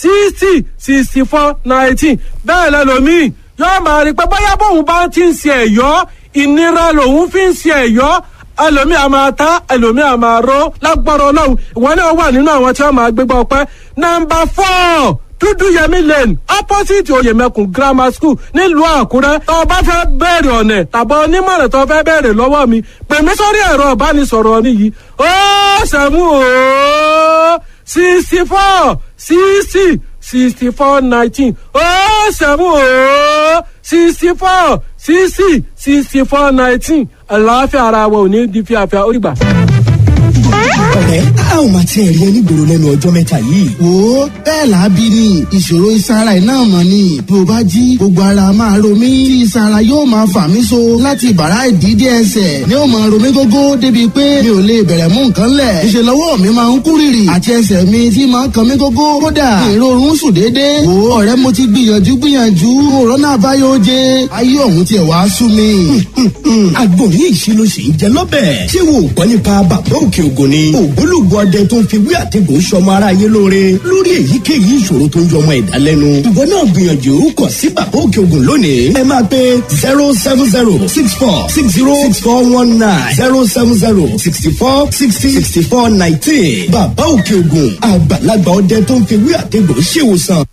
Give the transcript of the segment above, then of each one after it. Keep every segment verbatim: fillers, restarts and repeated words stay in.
sixty sixty four nineteen. Bẹ́ẹ̀ lẹ́lòmíì yóò máa rí pé bóyá bóun bá ti ń ṣe ẹ̀yọ́ ìnira lòun fi ń ṣe ẹ̀yọ́, ẹlòmíì a máa ta ẹlòmíì a máa ró lágbára Ọlọ́run. Ìwọ náà wà nínú àwọn tí wọ́n máa gbégbá ọpẹ́. Number four Dúdúyẹmí lane opposite Oyèmẹkùn grammar school nílùú Àkúrẹ́. Tó o bá fẹ́ bẹ̀rẹ̀ ọ̀nà tàbí onímọ̀ràn tó o fẹ́ bẹ̀rẹ̀ lọ́wọ́ mi, pè mí sórí ẹ̀rọ ìbánisọ̀rọ̀ mi yìí. ó sẹ́mu ó sixty four sixty sixty four nineteen ó sẹ́mu ó sixty four sixty sixty four nineteen. Àlàáfíà ara wa ò ní di fíafíà ó dìgbà. Ọ̀rẹ́ a ò máa tiẹ̀ rí ẹ nígboro lẹ́nu ọjọ́ mẹ́ta yìí. Wo bẹ́ẹ̀ làábí ni ìṣòro ìsara iná mọ̀ ni bí o bá jí gbogbo ara máa ro mí tí ìsara yóò máa fà mí so láti bàrá ìdídé ẹsẹ̀ ni ó máa ro mí gógó débi pé mi ò lè bẹ̀rẹ̀ mú nǹkan lẹ̀. Ìṣe lọ́wọ́ mi máa ń kú rìrì àti ẹsẹ̀ mi tí máa ń kan mí gógó kódà ìrorun sùn déédéé. Wo ọ̀rẹ́ mo ti gbìyànjú gbìyànjú òrónà àbáyọ oje ayé ọ̀hún tiẹ̀ wá sú mi. Àgbò ní ìṣirò sì ń jẹ lọ́bẹ̀. Ṣé wo gbọ́ nípa bàbá òkè ògùn ni? Ògbólógbò ọdẹ tó ń fi wí àtẹ̀gùn sọmọ aráyé lóore lórí èyíkéyìí ìṣòro tó ń jọmọ ẹ̀dá lẹ́nu. Ìwọ náà gbìyànjú kàn sí bàbá òkè ògùn lónìí. Ẹ máa pe zero seven zero six four six zero six four one nine zero seven zero sixty four sixty sixty four nineteen. Bàbá òkè ògùn àgbàlagbà ọdẹ tó ń fi wí àtẹ̀gùn ṣèwòsàn.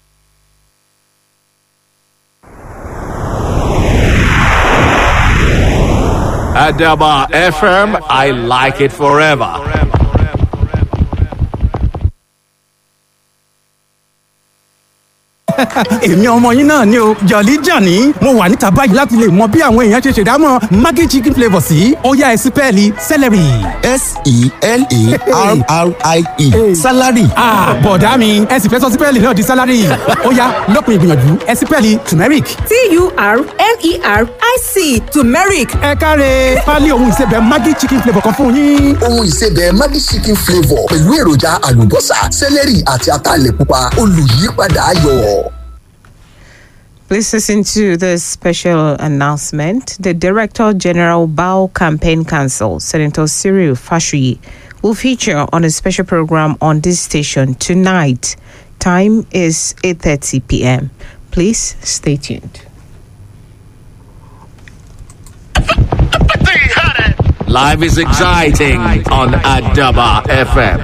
Adaba F M, I like it forever. Èmi ọmọ yín náà ni o Jolly Johnny mo wà níta báyìí láti lè mọ bí àwọn èèyàn ṣe ṣèdámọ̀ Maggi chicken flavour sí ó yá ẹ sí pẹ́ẹ́lí celery. S E L E R R I E salary. Ah, bọ̀dá mi ẹ sì fẹ́ sọ sí pẹ́ẹ́lì náà di salary. Ó yá lópin ìgbìyànjú ẹ sí pẹ́ẹ́lì turmeric. T U R M E R I C turmeric. Ẹ káre pálí ohun ìsebẹ̀ Maggi chicken flavour kan fún yín. Ohun ìsebẹ̀ Maggi chicken flavour pẹ̀lú èròjà àlùbọ́sà celery àti ataalẹ̀ pupa olùyípadà ayọ̀. Please listen to this special announcement. The Director General Bao Campaign Council, Senator Cyril Fashuyi, will feature on a special program on this station tonight. Time is eight thirty p.m. Please stay tuned. Life is exciting on Adaba F M.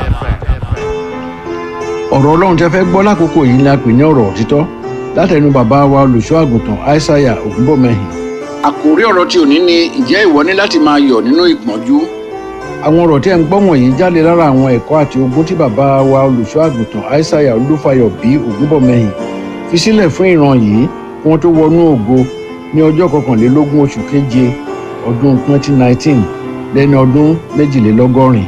Ọ̀rọ̀ Ọlọ́run tẹ́ fẹ́ gbọ́ lákòókò yìí ni a pè ní ọ̀rọ̀ òtítọ́ látẹnu bàbá wa olùṣọ́ àgùntàn Aísáyà Ògúnbọ̀mẹ́hìn. Àkòrí ọ̀rọ̀ tí òní ni ìjẹ́ ìwọ ní láti máa yọ̀ nínú ìpọ́njú. Àwọn ọ̀rọ̀ tí ẹ̀ ń gbọ́ wọ̀nyí jáde lára àwọn ẹ̀kọ́ àti ogun tí bàbá wa olùṣọ́ àgùntàn Aísáyà Olúfayọ̀ bí Ògúnbọ̀mẹ́hìn fi sílẹ̀ fún ìran yìí kí wọ́n tó wọnú ògo ní ọjọ́ kọkànlélógún oṣù keje ọdún twenty nineteen lẹ́ni ọdún méjìlélọ́gọ́rin.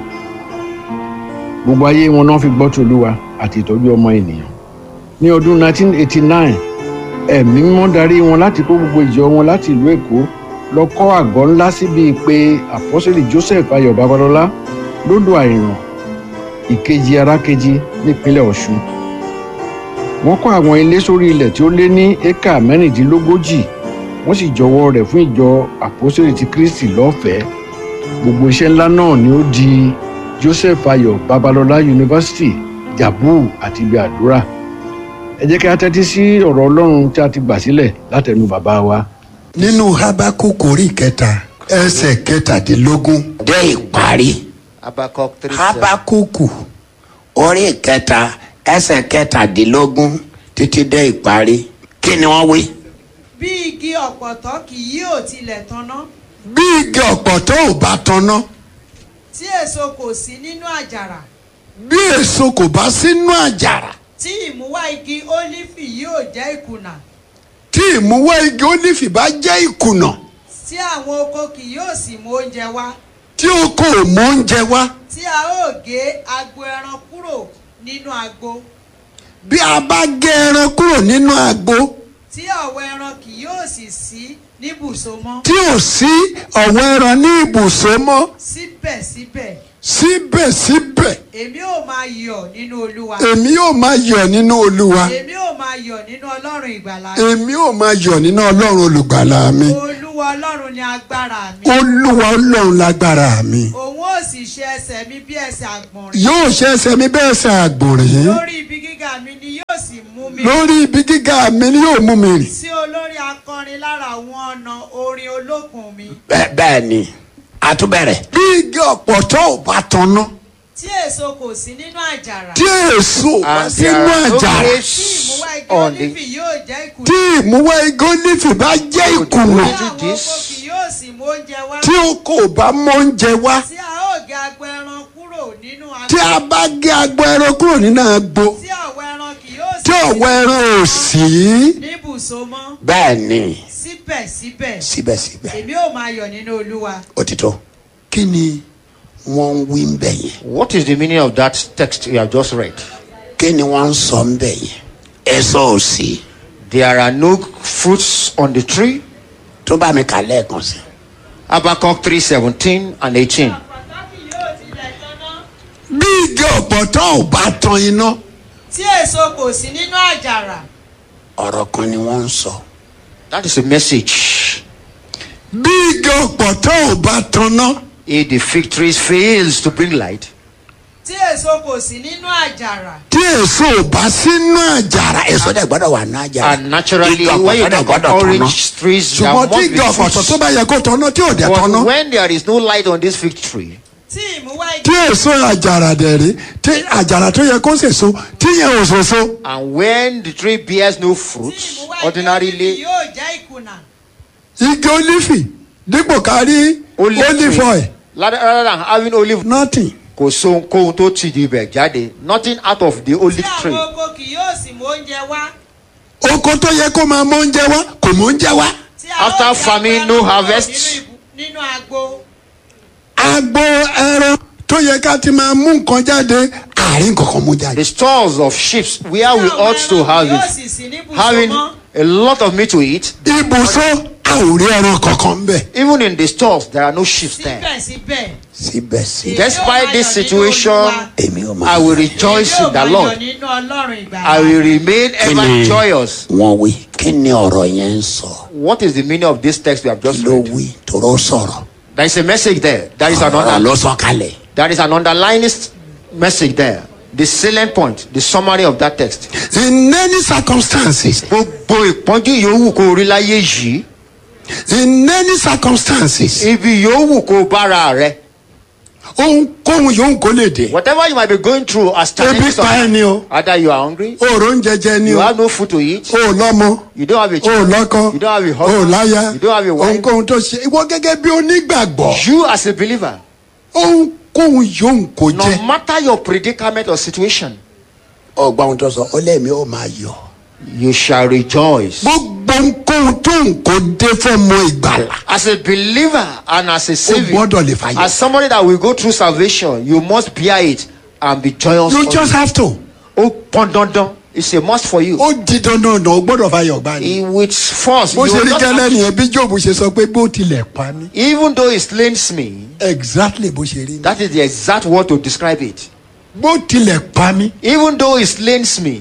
Gbogbo ayé wọn náà fi gbọ́ tòlúwa àti ìtọ́jú ọmọ ènìyàn. Ní ọdún nineteen eighty-nine ẹ̀mí mímọ́ darí wọn láti kó gbogbo ìjọ wọn láti ìlú Èkó lọ kọ́ àgọ́ ńlá síbi pé àpọ́sítélì Joseph Ayọ̀ Babalọ́lá lódò Àìràn ìkejì arákejì nípínlẹ̀ Ọ̀ṣun. Wọ́n kọ́ àwọn ilé sórí ilẹ̀ tí ó lé ní éka mẹ́rìndínlógójì wọ́n sì jọwọ́ rẹ̀ fún ìjọ àpọ́sítélì ti Kristi lọ́fẹ̀ẹ́. Gbogbo iṣẹ́ ńlá náà ni ó di Joseph Ayọ̀ Babalọ́lá University, Jabu àti ibi àdúrà. Ẹ jẹ́ kí a tẹ́tí sí ọ̀rọ̀ Ọlọ́run tí a ti gbà sílẹ̀ látẹnu bàbá wa. Nínú Hábákúkù orí kẹta ẹsẹ̀ kẹtàdínlógún dé ìparí. Hábákúkù orí kẹta ẹsẹ̀ kẹtàdínlógún títí dé ìparí. Kí ni wọ́n wí? Bí igi ọ̀pọ̀tọ́ kì yóò tilẹ̀ tanná. Bí igi ọ̀pọ̀tọ́ ò bá tanná. Tí èso kò sí nínú àjàrà. Bí èso kò bá sínú àjàrà. Tí ìmúwá igi ólífì yóò jẹ́ ìkùnà. Tí ìmúwá igi ólífì bá jẹ́ ìkùnà. Tí àwọn oko kì yóò sì mú oúnjẹ wá. Tí oko ò mú oúnjẹ wá. Tí a ó gé agbo ẹran kúrò nínú agbo. Bí a bá gé ẹran kúrò nínú agbo. Tí ọ̀wọ́ ẹran kì yóò sì sí ní ibùsọ mọ́. Tí ò sí ọ̀wọ́ ẹran ní ibùsọ mọ́. Síbẹ̀síbẹ̀. Síbẹ̀síbẹ̀. Èmi ò máa yọ̀ nínú Olúwa. Èmi ò máa yọ̀ nínú Olúwa. Èmi ò máa yọ̀ nínú Ọlọ́run ìgbàlà mi. Èmi ò máa yọ̀ nínú Ọlọ́run olùgbàlà mi. Olúwa Ọlọ́run ni agbára mi. Olúwa Ọlọ́run lágbára mi. Òun ó sì ṣe ẹsẹ̀ mi bí ẹsẹ̀ àgbọ̀nrín. Yóò ṣe ẹsẹ̀ mi bí ẹsẹ̀ àgbọ̀nrín. Lórí ibi gíga mi ni yóò sì mú mi. lórí ibi gíga mi ni yóò mú mi rìn. sí olórí akọrin lára àwọn ọ̀nà orin olókùn mi. bẹ́ẹ̀ ni a tún bẹ̀rẹ̀. bí igi ọ̀pọ̀tọ́ ò bá tanná. tí èso kò sí nínú àjàrà. tí èso ò bá sínú àjàrà. tí ìmúwá igi olífì yóò jẹ́ ìkùnà. tí ìmúwá igi olífì bá jẹ́ ìkùnà. tí àwọn oko kì yóò sì mú oúnjẹ wá. tí o kò bá mú oúnjẹ wá. tí a ó gé agbo ẹran kúrò nínú agbo. tí a bá gé agbo ẹran kúrò nínú agbo. tí ọ̀wọ́ ẹran kì yóò sì. tí ọ̀wọ́ ẹran ò sí. níbùsọ mọ́. bẹ́ẹ̀ ni. síbẹ̀síbẹ̀. síbẹ̀síbẹ̀. èmi ò máa yọ̀ nínú olúwa. òtítọ́ kí ni wọ́n ń wí ń bẹ̀ yẹn. What is the meaning of that text you have just read? kí ni wọ́n ń sọ ń bẹ̀ yẹn. èso ò sí. There are no fruits on the tree. tó bá mi kà lẹ́ẹ̀kan sí. Habakkuk three seventeen and eighteen. bí igi ọ̀pọ̀tọ́ ò bá tan iná. tí èso kò sí nínú àjàrà. ọ̀rọ̀ kan ni wọ́n ń sọ. That is a message. bí igi ọ̀pọ̀tọ́ ò bá tanná. If the fig tree fails to bring light. tí èso kò sí nínú àjàrà. tí èso ò bá sínú àjàrà. èso dẹ̀ gbọ́dọ̀ wà ní àjàrà. And naturally when you look at orange trees there ṣùgbọ́n tí must igi be ọ̀pọ̀tọ́ fruits. tó bá yẹ kó tanná tí ò dẹ̀ But tanná. when there is no light on this fig tree. tí ìmúwá igi. tí èso àjàrà dẹ̀ rí tí àjàrà tó yẹ kó sèso tí yẹn ò sòso. And when the tree bears no fruits ordinarily. yóò jẹ́ ìkùnà. igi olífì dípò kárí olive oil. Rather than having olive. nothing. kò so ohunkóhun tó ti di ibẹ̀ jáde. Nothing out of the olive tree. tí àwọn oko kì yóò sì mú oúnjẹ wá. oko tó yẹ kó máa mú oúnjẹ wá kò mú oúnjẹ wá. After famine no harvest. nínú agbo. agbo ẹran tó yẹ ká ti máa mú nǹkan jáde àárín kankan mú jáde. The stores of sheep where we ought to have it, having a lot of meat to eat. ibùsọ a ò rí ẹran kankan bẹ́ẹ̀. Even in the stores there are no sheep there. síbẹ̀síbẹ̀. síbẹ̀síbẹ̀. Despite this situation, I will rejoice in the Lord. I will remain ever joyous. wọ́n wí kí ni ọ̀rọ̀ yẹn ń sọ. What is the meaning of this text we have just ló read? wí tòró sọ̀rọ̀. There is a message there. There is an ọ̀rọ̀ ló under, sọ kalẹ̀. there is an underlying message there. The salient point, the summary of that text. in any circumstances. Gbogbo ìpọ́njú yòówù kó rí láyé yìí. in any circumstances. Ibi yòówù kó bára rẹ. ohunkóhun yòówù kó lè dé. Whatever you might be going through as ebi challenges pa ẹ ni o. either you are hungry, òòrò ń jẹjẹ ni you o. have no food to eat, o lọ́mọ. you don't have a o child, lọ́kọ. you don't have a o husband, láya. you don't have a wife. ohunkóhun tó ṣe ìwọ gẹ́gẹ́ bí onígbàgbọ́. You as a believer, ohunkóhun yòówù kó no jẹ́. matter your predicament or situation, ọgbà ohun tó sọ ó lẹ́mìí ó máa yọ. you shall rejoice. gbogbo ohunkóhun tó ń kó dé fún ọmọ ìgbàlà. As a believer and as a o savior, gbọ́dọ̀ lè fàyè. as somebody that will go through salvation, you must bear it and be joyous. you of just it. have to. Ó pọn dandan. It's a must for you. ó di dandan ọ̀nà o gbọ́dọ̀ fàyè ọ̀gbá ni. With force, bó you ṣe rí not gẹ́lẹ́ have- nìyẹn bí Jóòbù ṣe sọ pé bó tilẹ̀ pa mí. even though it slains me, exactly bó ṣe rí ni. that is the exact word to describe it. bó tilẹ̀ pa mí. Even though it slains me,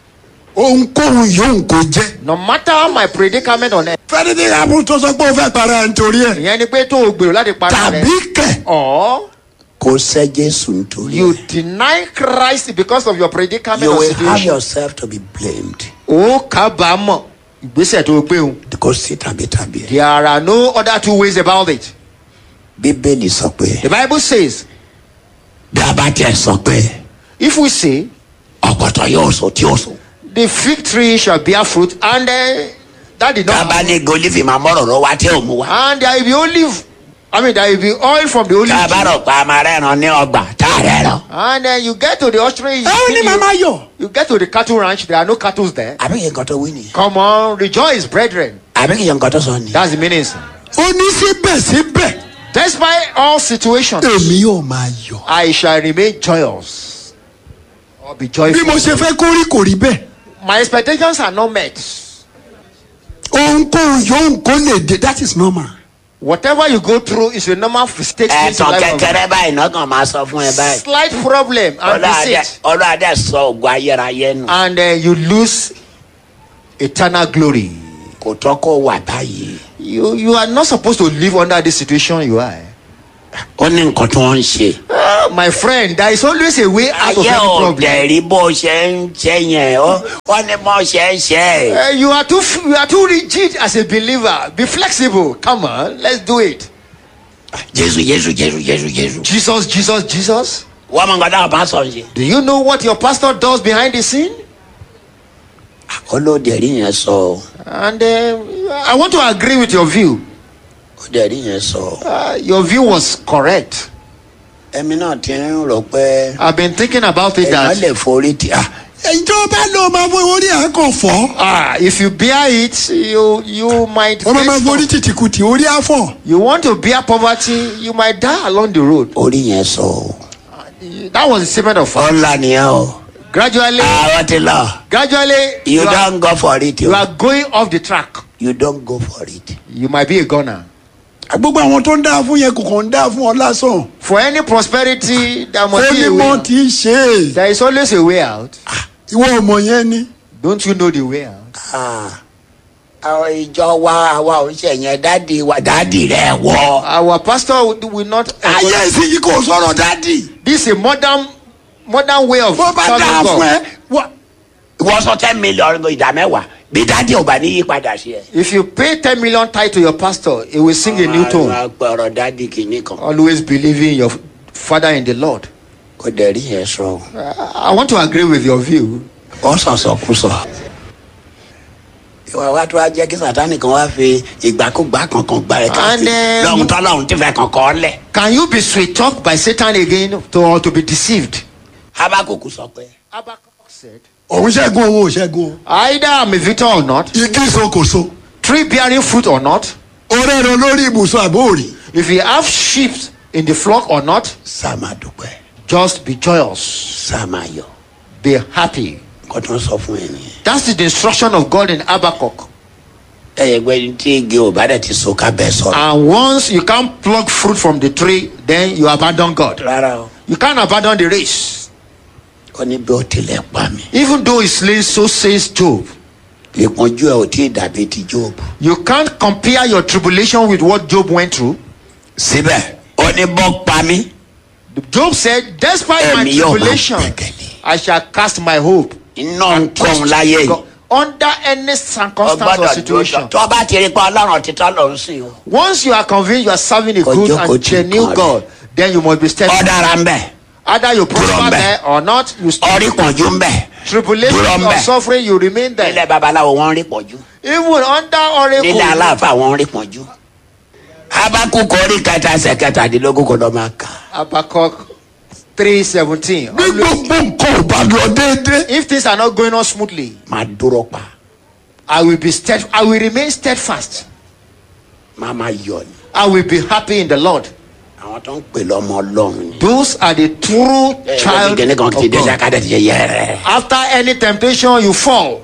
ohunkóhun yòówù kó jẹ́. no matter my predicament on earth. fẹ́ni ní ìyàbọ̀ tó sọ pé ó fẹ́ para ẹ̀ nítorí ẹ̀. ìyẹn ni pé tó o gbèrò láti para rẹ. tàbí kẹ̀. or kò sẹ́ jésù nítorí you ẹ̀. deny Christ because of your predicament you or will have situation. yourself to be blamed. ó kábàámọ̀ ìgbésẹ̀ tó o gbé o. kò sí tàbí tàbí ẹ̀. There are no other two ways about it. bíbélì sọ pé The Bible says, bí a bá tiẹ̀ sọ pé if we say ọ̀pọ̀tọ̀ yóò sọ tí ó sọ. the fig tree shall bear fruit, and uh, that did not tábà ní gólífì máa mọ̀rọ̀ lọ wá tí ò mú wá. and there will be olive, I mean there will be oil from the olive tábà tree. rò pa máa rẹ́ran ní ọgbà tá a rẹ́ran. And then you get to the ostrich, ẹ ó ní màmá yọ. you get to the cattle ranch, there are no cattle there. àbí kì í nǹkan tó wí nìyẹn. Come on, rejoice, brethren. àbí kì í nǹkan tó sọ nìyẹn. That's the meaning. sir. ó ní síbẹ̀síbẹ̀. Despite all situations, èmi yóò máa yọ. I shall remain joyous or be bí mo ṣe joyful. fẹ́ kó rí kò rí bẹ́ẹ̀. My expectations are not met. ohunkóhun yòówù kó lè dé that is normal. Whatever you go through is a normal stage. ẹ̀tàn kékeré báyìí náà kàn máa sọ fún ẹ báyìí. Slight problem and deceit. ọlọ́adẹ sọ ògùn ayérayé nù. And uh, you lose eternal glory. kò tọ́ kó wà báyìí. You you are not supposed to live under this situation you are. ó ní nǹkan tí wọ́n ń ṣe. My friend, there is always a way out of ayé any ò problem. dẹ̀rí bó ṣe ń ṣe yẹn wọ́n ní bó ṣe ń ṣe. Uh, you are too you are too rigid as a believer. Be flexible. Come on, let's do it. Jésù Jésù Jésù Jésù Jésù. Jesus, Jesus, Jesus. wọ́n mọ̀ nǹkan táwọn pásọ̀ ń ṣe. Do you know what your pastor does behind the scene? olóòdẹ̀rí yẹn sọ. And uh, I want to agree with your view. olóòdẹ̀rí yẹn sọ. Uh, your view was correct. èmi náà ti ń rò pé. I've been thinking about it that. èèyàn lè forí tì á. ìjọba ló máa fọ orí àkàn fọ́. Ah, if you bear it, you you might. wọ́n máa forí tìtìkùtì orí àfọ̀. You want to bear poverty, you might die along the road. orí yẹn sọ. That was the statement of fact. ọ̀la nìyẹn o. Gradually, àwọn ti lọ. gradually, you, you don't are, go for it. You are going off the track. You don't go for it. You might be a gunner. gbogbo àwọn tó ń dá fún yẹn kò kàn ń dá fún ọ lásán. For any prosperity, there must be a way onímọ̀ out. tí í ṣe. There is always a way out. ìwọ ọmọ yẹn ni. Don't you know the way out? àwọn ìjọ wa àwa ò ṣe yẹn dádì wa dádì rẹ wọ. Our pastor will, will not. ayé ìsinyìí kò sọ̀rọ̀ dádì. This is a modern modern way of bó bá dáa fún ẹ. wọ́n sọ ten million ìdá mẹ́wàá bí dádì ò bá ní yí padà sí ẹ. If you pay ten million tithe to your pastor, he will sing a new tone. àwọn àgbọ̀rọ̀ dádì kìíní kan. Always believe in your father in the Lord. kò dẹ̀ rí yẹn sọ. I want to agree with your view. ó sọ̀sọ̀ kú sọ. ìwà wa tó wá jẹ́ kí sàtánì kan wá fi ìgbàkúgbà kankan gbà ẹ̀ káàkiri lọ́hùn tó lọ́hùn tí fẹ́ kankan lẹ̀. Can you be sweet talked by Satan again to, or to be deceived? Habakkuk sọ pé. Habakkuk said. òun ṣẹ́gun owó ṣẹ́gun. Either I'm a victor or not. igi so kò so. Tree bearing fruit or not. orí ẹ̀rọ lórí ibùsùn àbóòrì. If you have sheep in the flock or not. sáàmà dúpẹ́. Just be joyous. sáàmà yọ. Be happy. kò tó ń sọ fún ẹ nìyẹn. That's the instruction of God in Habakkuk. ẹ̀yẹ̀gbẹ́ tí igi ò bá dẹ̀ ti so ká bẹ́ẹ̀ sọ̀rọ̀. And once you can't pluck fruit from the tree, then you abandon God. rárá o. You can't abandon the race. ó ní bí ó tilẹ̀ pa mí. Even though it's slain, so says Job. ìpọ́njú ẹ̀ ò tí ì dàbí ti Job. You can't compare your tribulation with what Job went through. síbẹ̀ ó ní bọ́ pa mí. Job said, despite my tribulation, I shall cast my hope. iná ń kọ́ láyé yìí. Under any circumstance or situation. tó bá ti rí pa ọlọ́run títọ́ ló ń sìn o. Once you are convinced you are serving a good and genuine God, then you must be steadfast. ọ̀daràn ń bẹ̀. Either you prosper there or not, you stay. orí pọ̀jù ń bẹ̀. Tribulation or suffering, you remain there. nílẹ̀ babaláwo wọ́n rí pọ̀jù. Even under oracle. nílẹ̀ aláàfáà wọ́n rí pọ̀jù. Habakkuk orí kẹta ẹsẹ̀ kẹtàdínlógún kò lọ máa kà. Habakkuk three seventeen. bí gbogbo nǹkan ò bá lọ déédéé. If things are not going on smoothly, máa dúró pa. I will be stead. I will remain steadfast. máa máa yọ̀ ni. I will be happy in the Lord. àwọn tó ń pè lọ́mọ ọlọ́run ni. Those are the true child of God. After any temptation, you fall.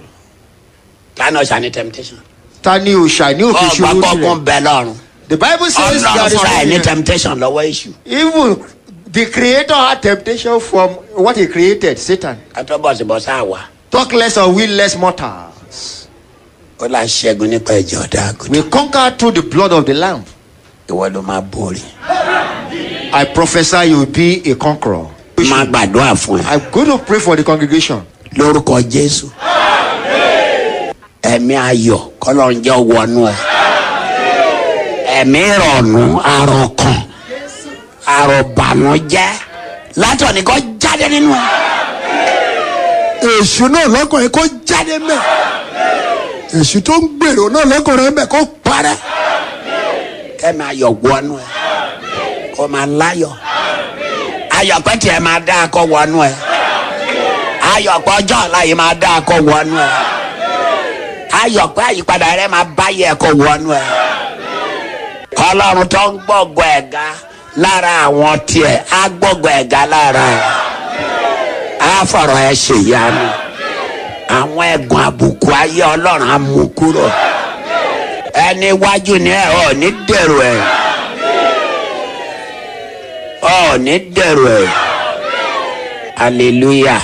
Tani ọ̀sà ni temptation. Tani ọ̀sà ni òkè ṣòro tirẹ̀. The Bible says there is any temptation lọ́wọ́ èṣù. Even the creator had temptation from what he created, Satan. àtọ́bọ̀sibọ̀sá àwa. Talk less or we less mortals. ó là ṣẹ́gun nípa ẹ̀jẹ̀ ọ̀dà àgùntàn. We conquer through the blood of the lamb. ìwọ ló máa borí. I prophesy you will be a conqueror. máa gbàdúrà fún ẹ. I'm going to pray for the congregation. lórúkọ Jésù. ẹ̀mí ayọ̀ kọ́lọ́run jẹ́ wọnú ẹ. ẹ̀mí ìrọ̀nù àròkàn àròbànújẹ́ látọ̀ ní kó jáde nínú ẹ. èṣù náà lọ́kàn yẹn kó jáde mẹ́. èṣù tó ń gbèrò náà lọ́kàn rẹ̀ mẹ́ kó parẹ́. kẹ́mi ayọ̀ wọnú ẹ. kó máa láyọ̀. ayọ̀ pẹ́ tiẹ̀ máa dá akọ wọnú ẹ. ayọ̀ pẹ́ ọjọ́ ọ̀la yìí máa dá akọ wọnú ẹ. ayọ̀ pẹ́ àyípadà rẹ máa báyẹ̀ ẹ̀kọ́ wọnú ẹ. Ọlọ́run tó ń gbọ́gbọ́ ẹ̀gá lára àwọn tiẹ̀ á gbọ́gbọ́ ẹ̀gá lára ẹ̀. á fọ̀rọ̀ ẹ ṣèyanu. àwọn ẹ̀gùn àbùkù ayé Ọlọ́run á mú kúrò. ẹni iwájú ni ẹ ò ní dèrò ẹ. ò ní dèrò ẹ. hallelujah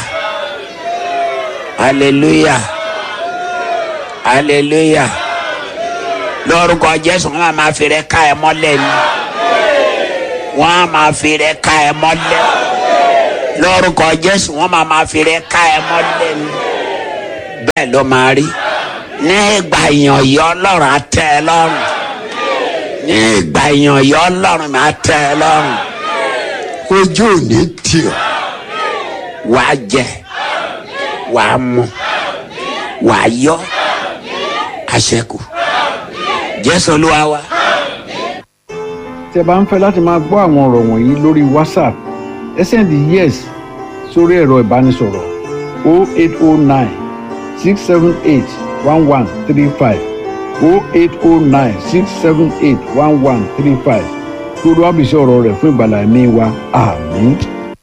hallelujah hallelujah. lórúkọ Jésù wọn máa fi rẹ ká ẹ mọ́lẹ̀ ni. wọ́n á máa fi rẹ̀ ká ẹ mọ́lẹ̀ lórúkọ Jésù wọ́n máa máa fi rẹ̀ ká ẹ mọ́lẹ̀ ni bẹ́ẹ̀ ló máa rí ní ìgbà ìyàn yìí Ọlọ́run á tẹ́ ẹ lọ́rùn ní ìgbà ìyàn yìí Ọlọ́run máa tẹ́ ẹ lọ́rùn ojú ò ní tì ọ́ wàá jẹ wàá mu wàá yọ àṣẹkù Jésù Olúwa wa. tí ẹ bá ń fẹ́ láti máa gbọ́ àwọn ọ̀rọ̀ wọ̀nyí lórí WhatsApp ẹ sẹ́ndì yes sórí ẹ̀rọ ìbánisọ̀rọ̀ o eight o nine six seven eight one one three five o eight o nine six seven eight one one three five lórí àbísí ọ̀rọ̀ rẹ̀ fún ìgbàlá ẹ̀mí wa àmín.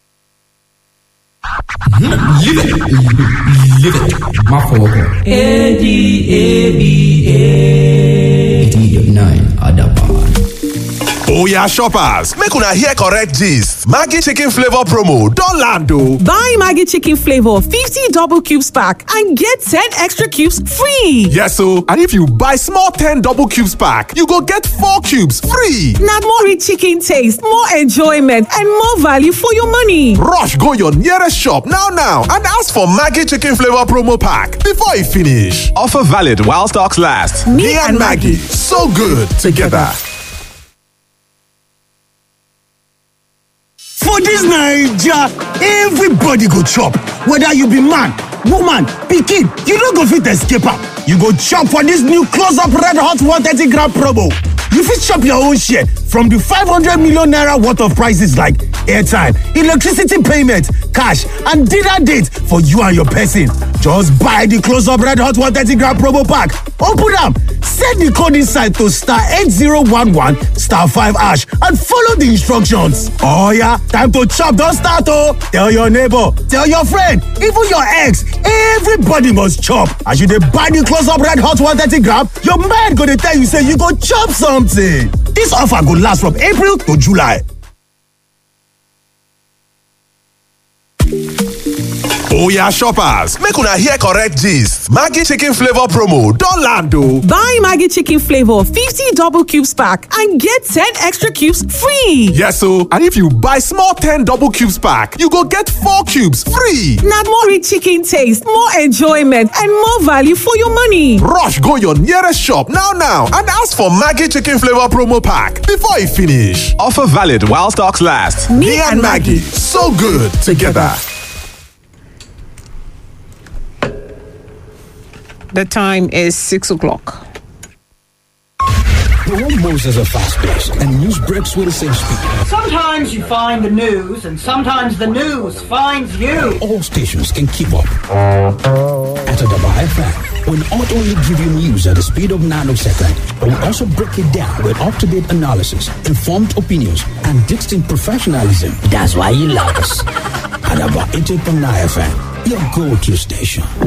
Live it, live it, my father. A D A B A. eighty-nine Adaban. Oya shoppers, make una hear correct gist. Maggi chicken flavor promo don land o. Buy Maggi chicken flavor fifty double cubes pack and get ten extra cubes free. Yes o, and if you buy small ten double cubes pack, you go get four cubes free. Na more rich chicken taste, more enjoyment and more value for your money. Rush go your nearest shop now now and ask for Maggi chicken flavor promo pack before e finish. Offer valid while stocks last. Me, Me and Maggi, so good together. For dis Naija, everybody go chop, whether you be man, woman, pikin, you no go fit escape am. You go chop for dis new close-up red hot one thirty gram promo. You fit chop your own share from the five hundred million naira worth of prices like airtime, electricity payment, cash, and dinner date for you and your person. Just buy the close-up red hot one thirty gram promo pack. Open am, send the code inside to star eight zero one one star five hash and follow the instructions. Oh yeah, time to chop don start oh! Tell your neighbor, tell your friend, even your ex, everybody must chop. As you dey buy the close-up red hot one thirty gram, your mind go dey tell you say you go chop something. This offer go last from April to July. Oya shoppers, make una hear correct gist. Maggi chicken flavor promo don land o. Buy Maggi chicken flavor fifty double cubes pack and get ten extra cubes free. Yes o, and if you buy small ten double cubes pack, you go get four cubes free. Na more rich chicken taste, more enjoyment and more value for your money. Rush go your nearest shop now now and ask for Maggi chicken flavor promo pack before e finish. Offer valid while stocks last. Me, Me and Maggi, so good together. The time is six o'clock. The one Moses are fast-paced and news breaks with the same speed. Sometimes you find the news, and sometimes the news finds you. All stations can keep up. At Adaba F M, we'll not only give you news at the speed of nanosecond, but we'll also break it down with up-to-date analysis, informed opinions, and distinct professionalism. That's why you love us. Adaba eighty-eight point nine F M, your go-to station.